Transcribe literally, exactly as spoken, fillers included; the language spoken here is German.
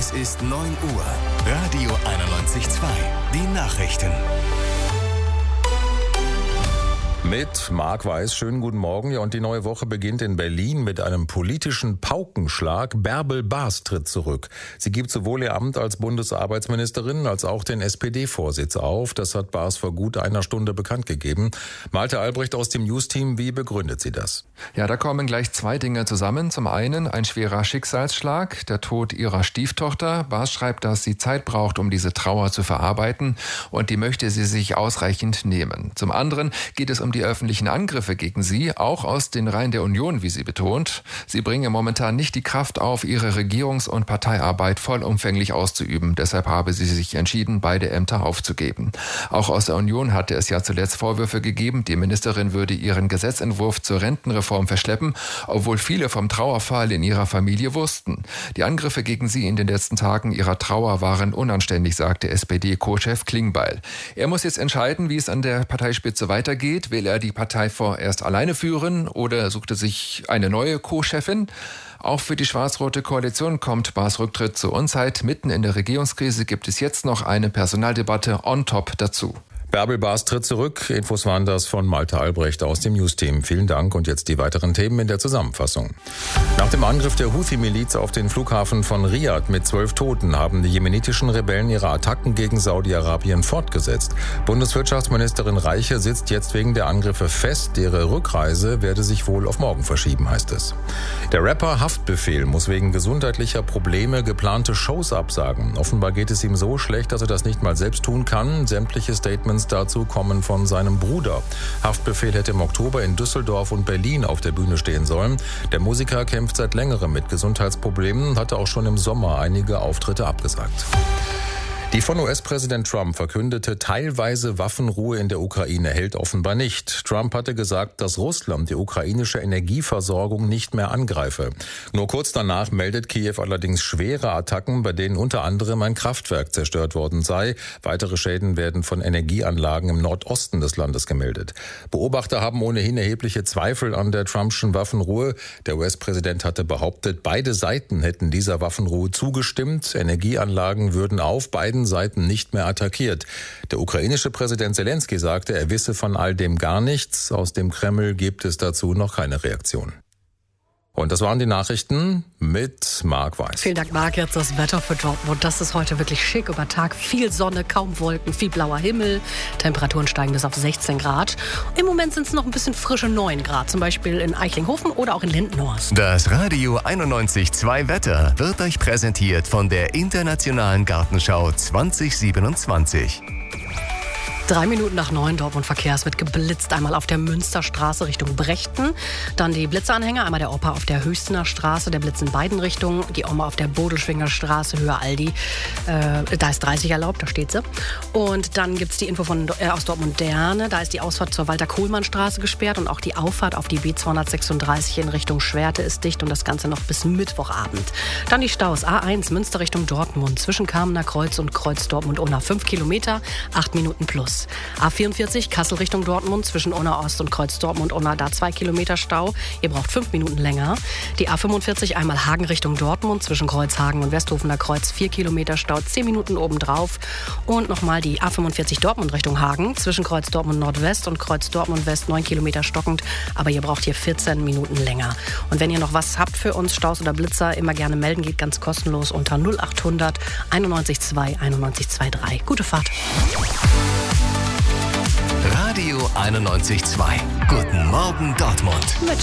Es ist neun Uhr. Radio einundneunzig Komma zwei. Die Nachrichten. Mit Marc Weiß, schönen guten Morgen. Ja, und die neue Woche beginnt in Berlin mit einem politischen Paukenschlag. Bärbel Baas tritt zurück. Sie gibt sowohl ihr Amt als Bundesarbeitsministerin als auch den S P D-Vorsitz auf. Das hat Baas vor gut einer Stunde bekannt gegeben. Malte Albrecht aus dem News-Team, wie begründet sie das? Ja, da kommen gleich zwei Dinge zusammen. Zum einen ein schwerer Schicksalsschlag, der Tod ihrer Stieftochter. Baas schreibt, dass sie Zeit braucht, um diese Trauer zu verarbeiten, und die möchte sie sich ausreichend nehmen. Zum anderen geht es um die öffentlichen Angriffe gegen sie, auch aus den Reihen der Union, wie sie betont. Sie bringe momentan nicht die Kraft auf, ihre Regierungs- und Parteiarbeit vollumfänglich auszuüben. Deshalb habe sie sich entschieden, beide Ämter aufzugeben. Auch aus der Union hatte es ja zuletzt Vorwürfe gegeben, die Ministerin würde ihren Gesetzentwurf zur Rentenreform verschleppen, obwohl viele vom Trauerfall in ihrer Familie wussten. Die Angriffe gegen sie in den letzten Tagen ihrer Trauer waren unanständig, sagte S P D-Co-Chef Klingbeil. Er muss jetzt entscheiden, wie es an der Parteispitze weitergeht. Will er die Partei vorerst alleine führen oder sucht er sich eine neue Co-Chefin? Auch für die schwarz-rote Koalition kommt Baas Rücktritt zur Unzeit. Mitten in der Regierungskrise gibt es jetzt noch eine Personaldebatte on top dazu. Bärbel Baas tritt zurück. Infos waren das von Malte Albrecht aus dem News-Team. Vielen Dank und jetzt die weiteren Themen in der Zusammenfassung. Nach dem Angriff der Houthi-Miliz auf den Flughafen von Riad mit zwölf Toten haben die jemenitischen Rebellen ihre Attacken gegen Saudi-Arabien fortgesetzt. Bundeswirtschaftsministerin Reiche sitzt jetzt wegen der Angriffe fest. Ihre Rückreise werde sich wohl auf morgen verschieben, heißt es. Der Rapper Haftbefehl muss wegen gesundheitlicher Probleme geplante Shows absagen. Offenbar geht es ihm so schlecht, dass er das nicht mal selbst tun kann. Sämtliche Statements dazu kommen von seinem Bruder. Haftbefehl hätte im Oktober in Düsseldorf und Berlin auf der Bühne stehen sollen. Der Musiker kämpft seit längerem mit Gesundheitsproblemen, hatte auch schon im Sommer einige Auftritte abgesagt. Die von U S-Präsident Trump verkündete teilweise Waffenruhe in der Ukraine hält offenbar nicht. Trump hatte gesagt, dass Russland die ukrainische Energieversorgung nicht mehr angreife. Nur kurz danach meldet Kiew allerdings schwere Attacken, bei denen unter anderem ein Kraftwerk zerstört worden sei. Weitere Schäden werden von Energieanlagen im Nordosten des Landes gemeldet. Beobachter haben ohnehin erhebliche Zweifel an der Trumpschen Waffenruhe. Der U S-Präsident hatte behauptet, beide Seiten hätten dieser Waffenruhe zugestimmt. Energieanlagen würden auf beiden Seiten nicht mehr attackiert. Der ukrainische Präsident Zelensky sagte, er wisse von all dem gar nichts. Aus dem Kreml gibt es dazu noch keine Reaktion. Und das waren die Nachrichten mit Marc Weiß. Vielen Dank, Marc. Jetzt das Wetter für Dortmund. Das ist heute wirklich schick über Tag. Viel Sonne, kaum Wolken, viel blauer Himmel. Temperaturen steigen bis auf sechzehn Grad. Im Moment sind es noch ein bisschen frische neun Grad. Zum Beispiel in Eichlinghofen oder auch in Lindenhorst. Das Radio einundneunzig Komma zwei Wetter wird euch präsentiert von der Internationalen Gartenschau zwanzig siebenundzwanzig. Drei Minuten nach neun, Dortmund Verkehr. Es wird geblitzt. Einmal auf der Münsterstraße Richtung Brechten. Dann die Blitzanhänger. Einmal der Opa auf der Höchstener Straße. Der Blitz in beiden Richtungen. Die Oma auf der Bodelschwinger Straße, Höhe Aldi. Äh, da ist dreißig erlaubt, da steht sie. Und dann gibt es die Info von, äh, aus Dortmund-Derne. Da ist die Ausfahrt zur Walter-Kohlmann-Straße gesperrt. Und auch die Auffahrt auf die B zweihundertsechsunddreißig in Richtung Schwerte ist dicht. Und das Ganze noch bis Mittwochabend. Dann die Staus. A eins Münster Richtung Dortmund. Zwischen Kamener Kreuz und Kreuz Dortmund-Unna. fünf Kilometer, acht Minuten plus. A vierundvierzig Kassel Richtung Dortmund zwischen Unna Ost und Kreuz Dortmund Unna, da zwei Kilometer Stau. Ihr braucht fünf Minuten länger. Die A fünfundvierzig einmal Hagen Richtung Dortmund zwischen Kreuzhagen und Westhofener Kreuz, vier Kilometer Stau, zehn Minuten obendrauf. Und nochmal die A fünfundvierzig Dortmund Richtung Hagen zwischen Kreuz Dortmund Nordwest und Kreuz Dortmund West, neun Kilometer stockend. Aber ihr braucht hier vierzehn Minuten länger. Und wenn ihr noch was habt für uns, Staus oder Blitzer, immer gerne melden, geht ganz kostenlos unter null achthundert einundneunzig zwei einundneunzig drei. Gute Fahrt. Radio einundneunzig Komma zwei. Guten Morgen Dortmund. Mit